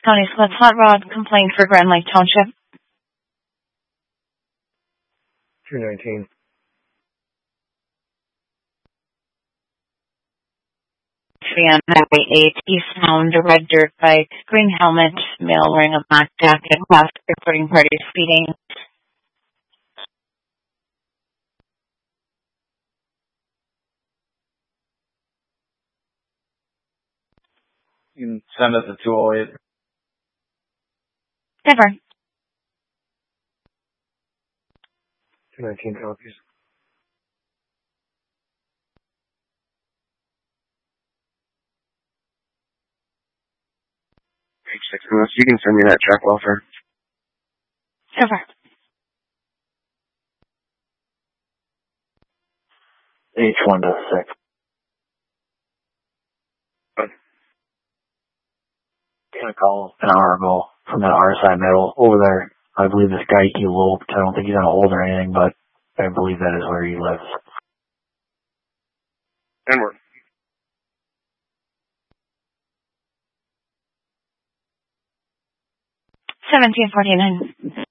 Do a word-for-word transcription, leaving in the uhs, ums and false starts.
County Splits Hot Rod complaint for Grand Lake Township. two nineteen. On Highway eight, eastbound, a red dirt bike, green helmet, male wearing a black jacket, mask, reporting party speeding. You can send us a two oh eight. Never. two nineteen copies. Page six minutes. You can send me that check welfare. Never. H one to six. Good. Got a call an hour ago from that R S I Metal over there. I believe this guy eloped. I don't think he's on hold or anything, but I believe that is where he lives. And we're seventeen forty-nine.